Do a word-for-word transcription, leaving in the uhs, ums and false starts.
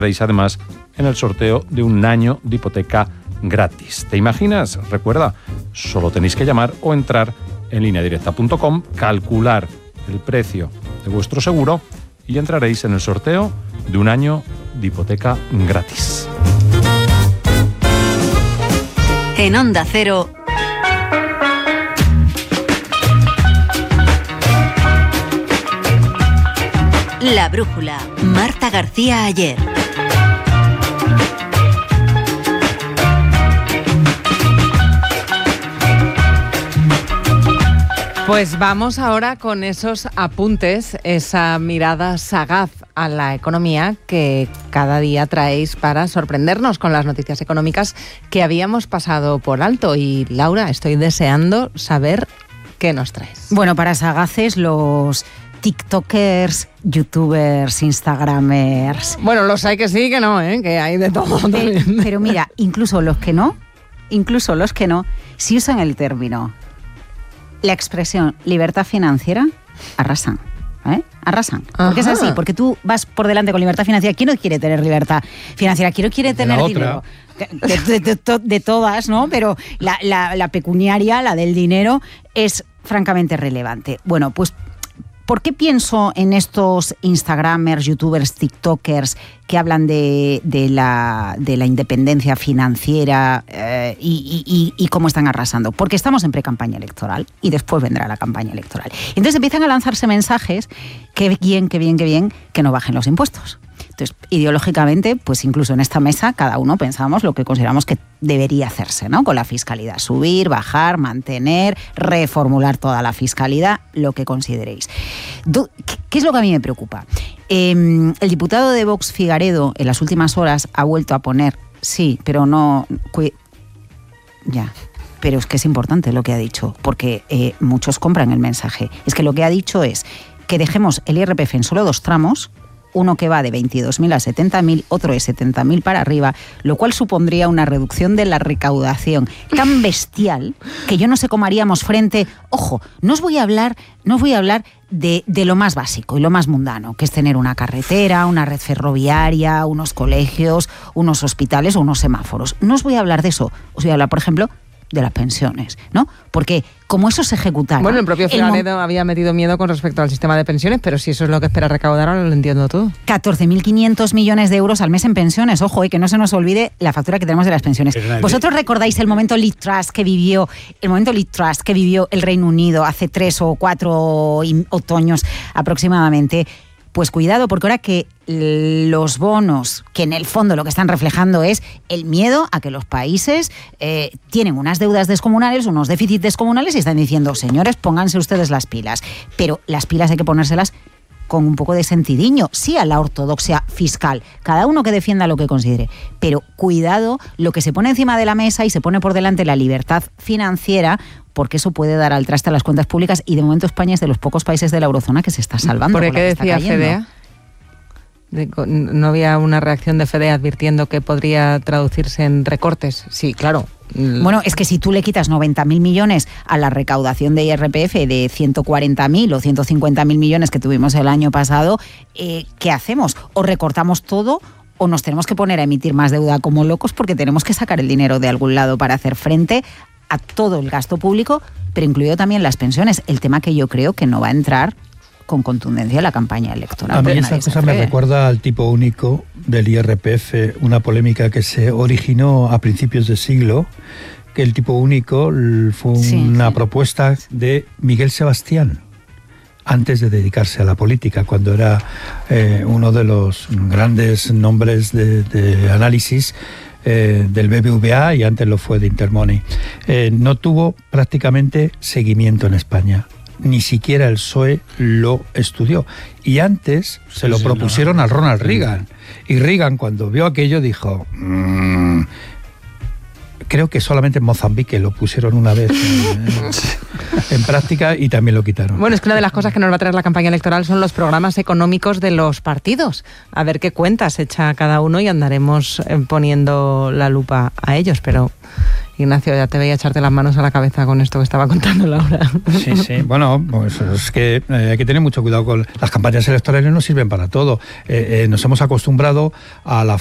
Veis además en el sorteo de un año de hipoteca gratis. ¿Te imaginas? Recuerda, solo tenéis que llamar o entrar en línea directa punto com, calcular el precio de vuestro seguro y entraréis en el sorteo de un año de hipoteca gratis. En Onda Cero, La Brújula, Marta García Ayer. Pues vamos ahora con esos apuntes, esa mirada sagaz a la economía que cada día traéis para sorprendernos con las noticias económicas que habíamos pasado por alto. Y Laura, estoy deseando saber qué nos traes. Bueno, para sagaces los tiktokers, youtubers, instagramers. Bueno, los hay que sí, que no, ¿eh? Que hay de todo. Pero, pero mira, incluso los que no, incluso los que no, si usan el término, la expresión libertad financiera, arrasan. ¿Eh? Arrasan. Porque Ajá. es así, porque tú vas por delante con libertad financiera. ¿Quién no quiere tener libertad financiera? ¿Quién no quiere tener dinero? De, de, de, de, de todas, ¿no? Pero la, la, la pecuniaria, la del dinero, es francamente relevante. Bueno, pues ¿por qué pienso en estos instagramers, youtubers, tiktokers que hablan de, de, la, de la independencia financiera eh, y, y, y cómo están arrasando? Porque estamos en pre-campaña electoral y después vendrá la campaña electoral. Entonces empiezan a lanzarse mensajes, que bien, que bien, que bien, que no bajen los impuestos. Entonces, ideológicamente, pues incluso en esta mesa, cada uno pensamos lo que consideramos que debería hacerse, ¿no? Con la fiscalidad, subir, bajar, mantener, reformular toda la fiscalidad, lo que consideréis. ¿Qué es lo que a mí me preocupa? Eh, el diputado de Vox, Figaredo, en las últimas horas ha vuelto a poner, sí, pero no... Cu- ya... Pero es que es importante lo que ha dicho, porque eh, muchos compran el mensaje. Es que lo que ha dicho es que dejemos el I R P F en solo dos tramos, uno que va de veintidós mil a setenta mil, otro de setenta mil para arriba, lo cual supondría una reducción de la recaudación tan bestial que yo no sé cómo haríamos frente... Ojo, no os voy a hablar, no os voy a hablar de, de lo más básico y lo más mundano, que es tener una carretera, una red ferroviaria, unos colegios, unos hospitales o unos semáforos. No os voy a hablar de eso. Os voy a hablar, por ejemplo, de las pensiones, ¿no? Porque como eso se ejecutara... Bueno, el propio Figaredo el mo- había metido miedo con respecto al sistema de pensiones, pero si eso es lo que espera recaudar, ahora lo entiendo tú. catorce mil quinientos millones de euros al mes en pensiones. Ojo, y que no se nos olvide la factura que tenemos de las pensiones. ¿Vosotros recordáis el momento Liz Truss que vivió, el momento Liz Truss que vivió el Reino Unido hace tres o cuatro otoños aproximadamente? Pues cuidado, porque ahora que los bonos, que en el fondo lo que están reflejando es el miedo a que los países eh, tienen unas deudas descomunales, unos déficits descomunales y están diciendo, señores, pónganse ustedes las pilas. Pero las pilas hay que ponérselas con un poco de sentidiño, sí a la ortodoxia fiscal, cada uno que defienda lo que considere, pero cuidado lo que se pone encima de la mesa y se pone por delante la libertad financiera, porque eso puede dar al traste a las cuentas públicas y de momento España es de los pocos países de la eurozona que se está salvando. ¿Por qué decía FEDEA? ¿No había una reacción de FEDEA advirtiendo que podría traducirse en recortes? Sí, claro. Bueno, es que si tú le quitas noventa mil millones a la recaudación de I R P F de ciento cuarenta mil o ciento cincuenta mil millones que tuvimos el año pasado, eh, ¿qué hacemos? O recortamos todo o nos tenemos que poner a emitir más deuda como locos porque tenemos que sacar el dinero de algún lado para hacer frente a todo el gasto público, pero incluido también las pensiones. El tema que yo creo que no va a entrar con contundencia en la campaña electoral. A mí esa cosa me recuerda al tipo único del I R P F, una polémica que se originó a principios de siglo, que el tipo único fue sí, una sí. propuesta de Miguel Sebastián, antes de dedicarse a la política, cuando era eh, uno de los grandes nombres de, de análisis Eh, del B B V A y antes lo fue de Intermoney. Eh, no tuvo prácticamente seguimiento en España. Ni siquiera el P S O E lo estudió. Y antes se lo sí, propusieron no. al Ronald Reagan. Y Reagan, cuando vio aquello, dijo... Mmm, creo que solamente en Mozambique lo pusieron una vez en, en, en práctica y también lo quitaron. Bueno, es que una de las cosas que nos va a traer la campaña electoral son los programas económicos de los partidos. A ver qué cuentas echa cada uno y andaremos poniendo la lupa a ellos, pero Ignacio, ya te veía echarte las manos a la cabeza con esto que estaba contando Laura. Sí, sí. Bueno, pues es que eh, hay que tener mucho cuidado con las campañas electorales, no sirven para todo. Eh, eh, nos hemos acostumbrado a la